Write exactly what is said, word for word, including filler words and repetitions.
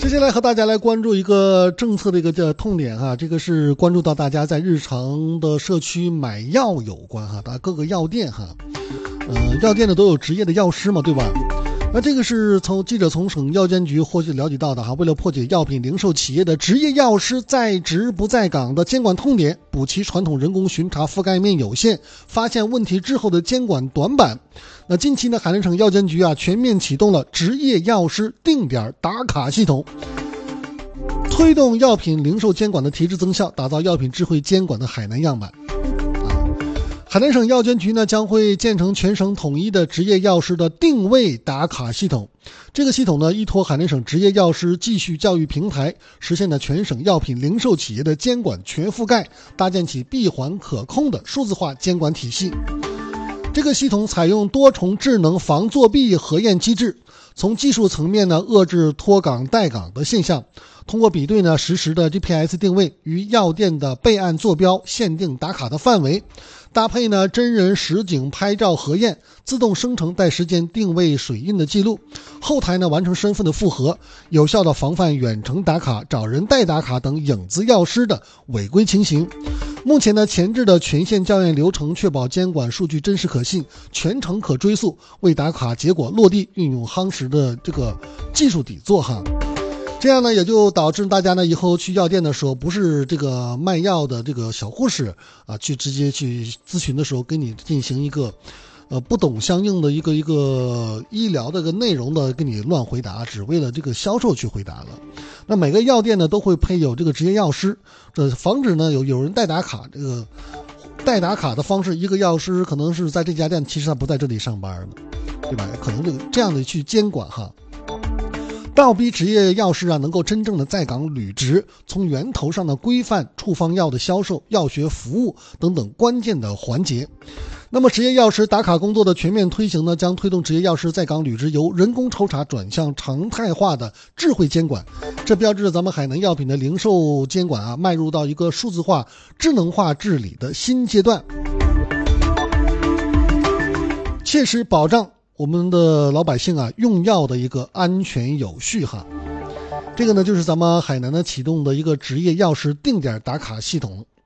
接下来和大家来关注一个政策的一个痛点哈，这个是关注到大家在日常的社区买药有关哈，大家各个药店哈，呃，药店呢都有执业的药师嘛，对吧？那这个是从记者从省药监局获悉了解到的哈，为了破解药品零售企业的执业药师在职不在岗的监管痛点，补齐传统人工巡查覆盖面有限、发现问题滞后的监管短板。那近期呢，海南省药监局啊全面启动了执业药师定点打卡系统，推动药品零售监管的提质增效，打造药品智慧监管的海南样板。海南省药监局呢将会建成全省统一的执业药师的定位打卡系统。这个系统呢依托海南省执业药师继续教育平台，实现了全省药品零售企业的监管全覆盖，搭建起闭环可控的数字化监管体系。这个系统采用多重智能防作弊核验机制，从技术层面呢遏制脱岗待岗的现象，通过比对呢实时的 G P S 定位与药店的备案坐标限定打卡的范围，搭配呢真人实景拍照核验，自动生成带时间定位水印的记录，后台呢完成身份的复核，有效的防范远程打卡、找人代打卡等影子药师的违规情形。目前呢前置的全线校验流程确保监管数据真实可信，全程可追溯，为打卡结果落地运用夯实的这个技术底座哈。这样呢也就导致大家呢以后去药店的时候，不是这个卖药的这个小护士啊去直接去咨询的时候给你进行一个呃不懂相应的一个一个医疗的一个内容的给你乱回答，只为了这个销售去回答了。那每个药店呢都会配有这个执业药师，这防止呢有有人代打卡，这个代打卡的方式，一个药师可能是在这家店，其实他不在这里上班呢，对吧？可能这个这样的去监管哈。倒逼执业药师啊能够真正的在岗履职，从源头上的规范处方药的销售、药学服务等等关键的环节。那么执业药师打卡工作的全面推行呢，将推动执业药师在岗履职由人工抽查转向常态化的智慧监管，这标志着咱们海南药品的零售监管啊迈入到一个数字化、智能化治理的新阶段，切实保障我们的老百姓啊用药的一个安全有序哈。这个呢就是咱们海南呢启动的一个执业药师定点打卡系统。